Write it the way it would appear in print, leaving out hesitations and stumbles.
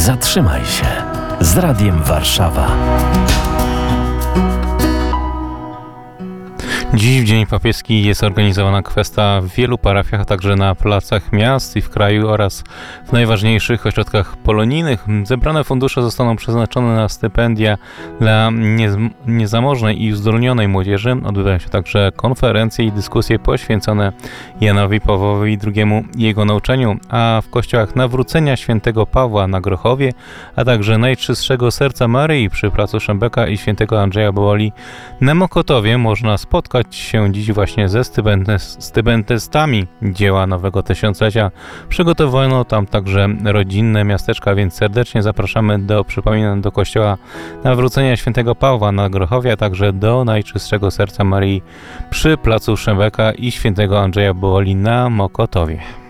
Zatrzymaj się z Radiem Warszawa. Dziś w Dzień Papieski jest organizowana kwesta w wielu parafiach, a także na placach miast i w kraju oraz w najważniejszych ośrodkach polonijnych. Zebrane fundusze zostaną przeznaczone na stypendia dla niezamożnej i uzdolnionej młodzieży. Odbywają się także konferencje i dyskusje poświęcone Janowi Pawłowi II i jego nauczaniu, a w kościołach Nawrócenia Świętego Pawła na Grochowie, a także Najczystszego Serca Maryi przy placu Szembeka i Świętego Andrzeja Bołoli na Mokotowie można spotkać się dziś właśnie ze stybentystami dzieła Nowego Tysiąclecia. Przygotowano tam także rodzinne miasteczka, więc serdecznie zapraszamy przypominam, do kościoła Nawrócenia Świętego Pawła na Grochowie, a także do Najczystszego Serca Maryi przy placu Szembeka i Świętego Andrzeja Bołoli na Mokotowie.